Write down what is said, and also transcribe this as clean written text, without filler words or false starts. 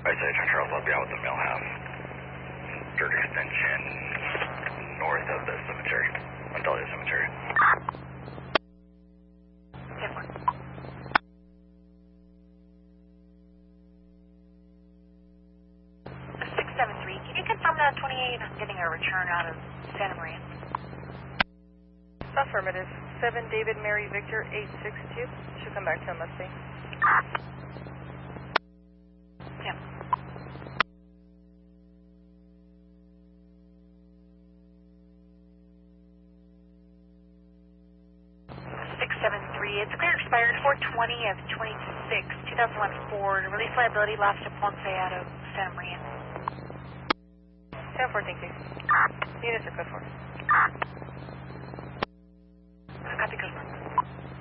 say Charles, I'll be out with the Millhouse. Dirt extension north of the cemetery, Vandalia Cemetery. 673, can you confirm that 28? I'm getting a return out of Santa Maria. Affirmative. 7 David Mary Victor 862. Should come back to MSC. Yeah. 673, it's clear expired 420 of 26, 2011 Ford. Release liability lost to Ponce out of Santa Maria. 10-4, thank you. Units are code 4. Copy, code 4.